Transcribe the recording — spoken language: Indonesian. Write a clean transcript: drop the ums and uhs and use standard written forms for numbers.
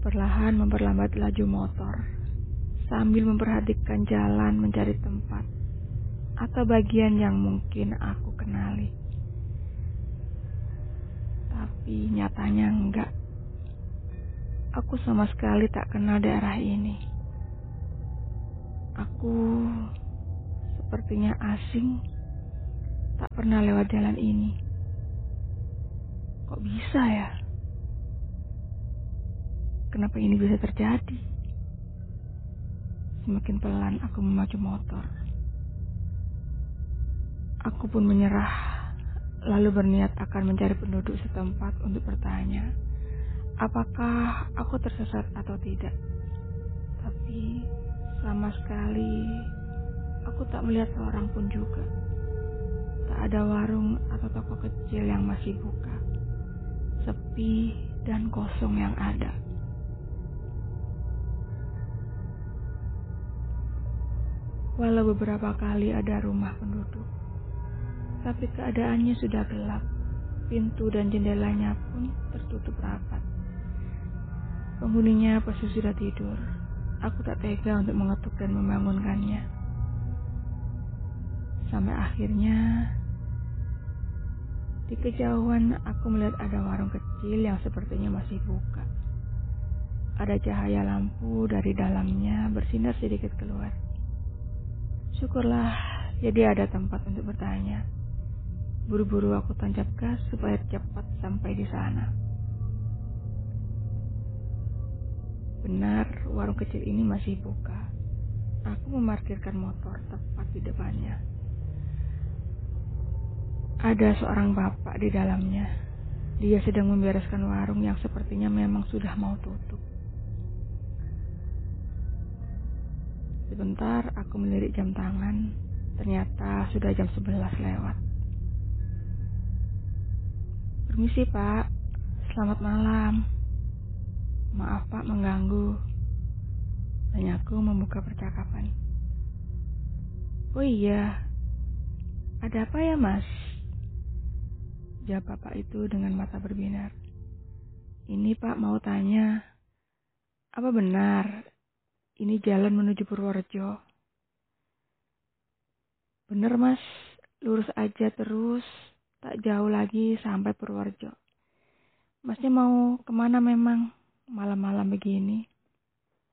Perlahan memperlambat laju motor, sambil memperhatikan jalan mencari tempat atau bagian yang mungkin aku kenali. Tapi nyatanya enggak. Aku sama sekali tak kenal daerah ini. Aku sepertinya asing, tak pernah lewat jalan ini. Kok bisa ya? Kenapa ini bisa terjadi? Semakin pelan aku memacu motor. Aku pun menyerah, lalu berniat akan mencari penduduk setempat untuk bertanya, apakah aku tersesat atau tidak. Tapi sama sekali aku tak melihat seorang pun juga. Tak ada warung atau toko kecil yang masih buka. Sepi dan kosong yang ada. Walau beberapa kali ada rumah penduduk, tapi keadaannya sudah gelap. Pintu dan jendelanya pun tertutup rapat. Penghuninya pasti sudah tidur. Aku tak tega untuk mengetuk dan membangunkannya. Sampai akhirnya, di kejauhan aku melihat ada warung kecil yang sepertinya masih buka. Ada cahaya lampu dari dalamnya bersinar sedikit keluar. Syukurlah, jadi ada tempat untuk bertanya. Buru-buru aku tancap gas supaya cepat sampai di sana. Benar, warung kecil ini masih buka. Aku memarkirkan motor tepat di depannya. Ada seorang bapak di dalamnya. Dia sedang membereskan warung yang sepertinya memang sudah mau tutup. Sebentar aku melirik jam tangan. Ternyata sudah jam 11 lewat. Permisi Pak, selamat malam. Maaf Pak mengganggu. Dan aku membuka percakapan. Oh iya, ada apa ya Mas? Jawab bapak itu dengan mata berbinar. Ini Pak mau tanya, apa benar ini jalan menuju Purworejo? Bener Mas, lurus aja terus, tak jauh lagi sampai Purworejo. Masnya mau kemana memang malam-malam begini?